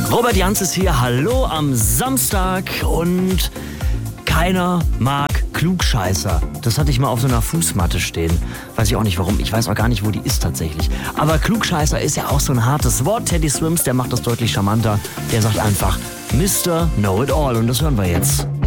Robert Jans ist hier, hallo am Samstag und keiner mag Klugscheißer. Das hatte ich mal auf so einer Fußmatte stehen. Weiß ich auch nicht warum, ich weiß auch gar nicht, wo die ist tatsächlich. Aber Klugscheißer ist ja auch so ein hartes Wort. Teddy Swims, der macht das deutlich charmanter. Der sagt einfach Mr. Know-it-all und das hören wir jetzt.